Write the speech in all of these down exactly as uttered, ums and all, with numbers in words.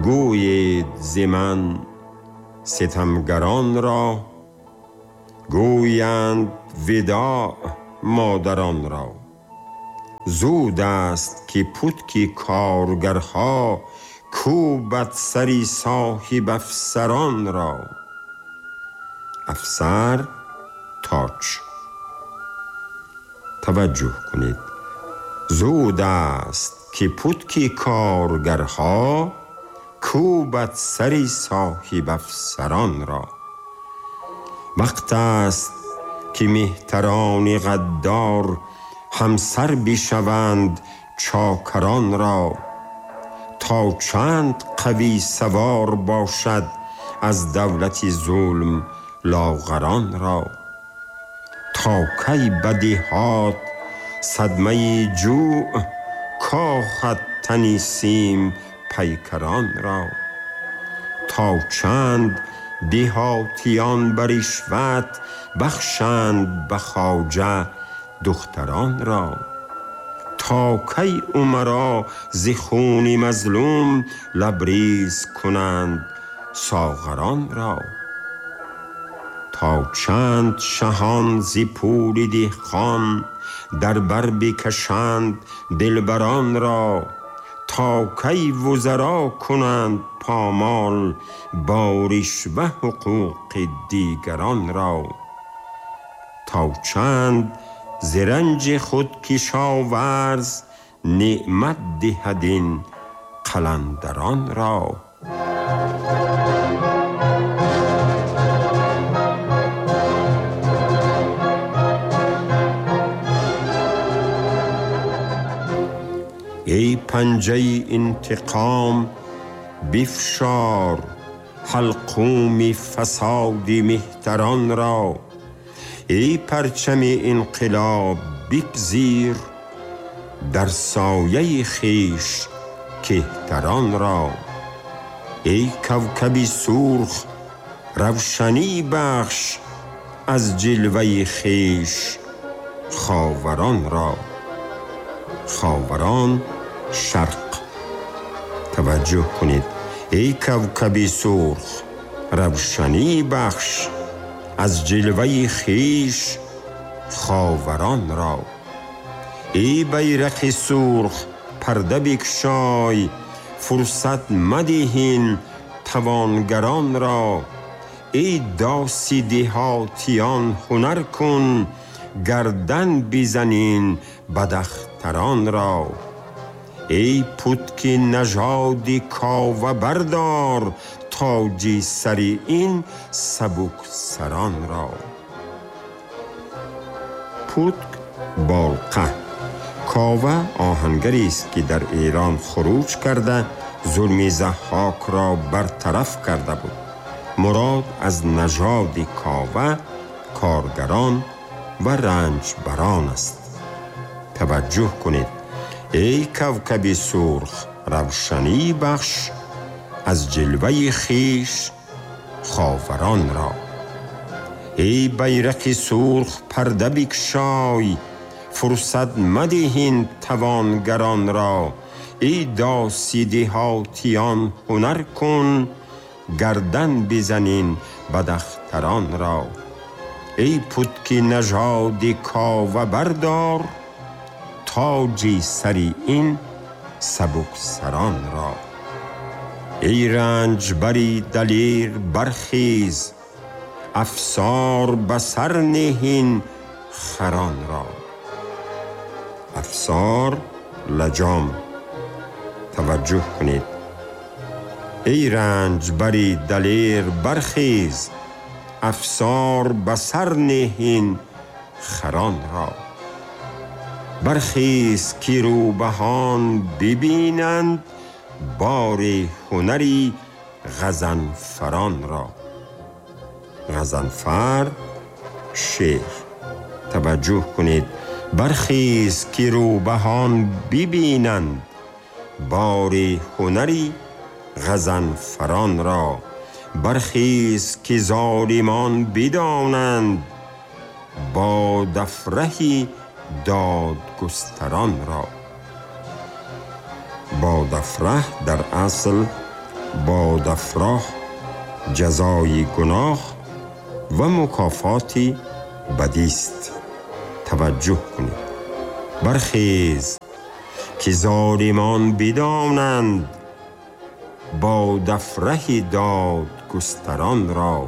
گوید ز من ستمگران را، گویند وداع مادران را. زود است که پتک کارگرها، کوبد سری صاحب افسران را. افسر تاج. توجه کنید، زود است که پتک کارگرها، کوبد سری صاحب افسران را. وقت است که مهتران غدار، همسر بشوند چاکران را. تا چند قوی سوار باشد، از دولت ظلم لاغران را. تا کی بدیهات صدمه جوع، کاخد تنی سیم پیکران را. تا چند دیهاتیان بر رشوت، بخشند به خواجه دختران را. تا کی امرا ز خون مظلوم، لبریز کنند ساغران را. تا چند شهان ز پول دهقان، در بر بکشند دلبران را. تا کی وزرا کنند پامال، با رشوه حقوق دیگران را. تا چند ز رنج خود کشاورز، نعمت دهد این قلندران را. ای پنجه انتقام بفشار، حلقوم فساد مهتران را. ای پرچم انقلاب بپذیر، در سایه خویش کهتران را. ای کوکب سرخ روشنی بخش، از جلوه خویش خاوران را. خاوران شرق. توجه کنید، ای کوکب سرخ روشنی بخش، از جلوه خویش خاوران را. ای بیرق سرخ پرده بگشای، فرصت مدهین توانگران را. ای داسی دهاتیان هنر کن، گردن بزنین بداختران را. ای پتک نژاد کاوه بردار، تاج سر این سبک سران را. پتک بالقه. کاوه آهنگری است که در ایران خروج کرده، ظلم ضحاک را برطرف کرده بود. مراد از نژاد کاوه کارگران و رنجبران است. توجه کنید، ای کوکب سرخ روشنی بخش، از جلوه خویش خاوران را. ای بیرق سرخ پرده بگشای، فرصت مدهین توانگران را. ای داسی دهاتیان هنر کن، گردن بزنین بداختران را. ای پتک نژاد کاوه بردار، تاج سر این سبک سران را. ای رنجبری دلیر برخیز، افسار به سر نهین خران را. افسار لجام. توجه کنید، ای رنجبری دلیر برخیز، افسار به سر نهین خران را. برخیز که روبهان ببینند، بار هنری غضنفران را. غضنفر شعر. توجه کنید، برخیز که روبهان ببینند، بار هنری غضنفران را. برخیز که ظالمان بدانند، با دفرهی دادگستران را. با دفره در اصل باد افراه جزای گناه و مکافاتی بدیست. توجه کنید. برخیز که ظالمان بدانند باد افرهی داد گستران را.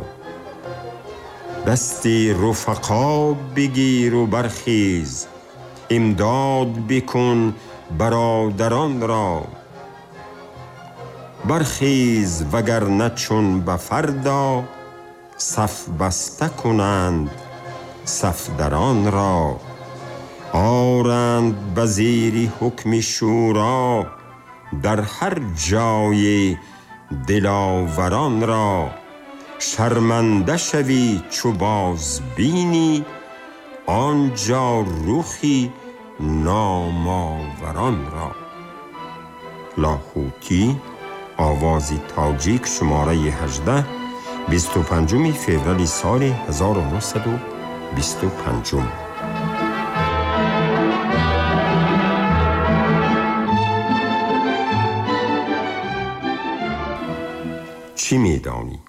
دستی رفقا بگیر و برخیز، امداد بکن برادران را. برخیز وگرنه چون به فردا صف بسته کنند صفدران را. آرند به زیر حکم شورا در هر جای دلاوران را. شرمنده شوی چو باز بینی آنجا رخی نامآوران را. لاهوتی آوازی تاجیک شماره هجده بیست و پنجم فوریه سال هزار و نهصد و بیست و پنج. چی میدانی؟